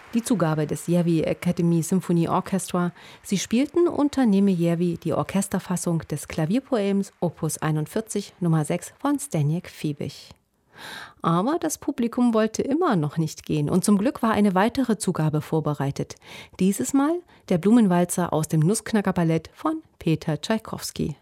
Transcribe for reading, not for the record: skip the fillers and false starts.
Die Zugabe des Järvi Academy Symphony Orchestra. Sie spielten unter Neeme Järvi die Orchesterfassung des Klavierpoems Opus 41 Nummer 6 von Zdeněk Fiebig. Aber das Publikum wollte immer noch nicht gehen und zum Glück war eine weitere Zugabe vorbereitet. Dieses Mal der Blumenwalzer aus dem Nussknacker-Ballett von Peter Tschaikowski.